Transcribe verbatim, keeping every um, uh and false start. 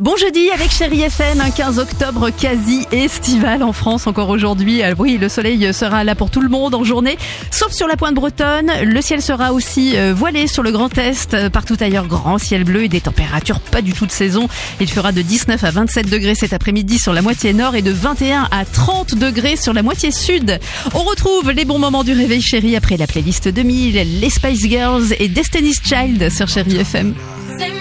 Bon jeudi avec Chérie F M, un quinze octobre quasi estival en France encore aujourd'hui. Euh, oui, le soleil sera là pour tout le monde en journée, sauf sur la pointe bretonne. Le ciel sera aussi euh, voilé sur le Grand Est. Euh, partout ailleurs, grand ciel bleu et des températures pas du tout de saison. Il fera de dix-neuf à vingt-sept degrés cet après-midi sur la moitié nord et de vingt et un à trente degrés sur la moitié sud. On retrouve les bons moments du réveil chéri après la playlist deux mille, les Spice Girls et Destiny's Child sur Chérie F M.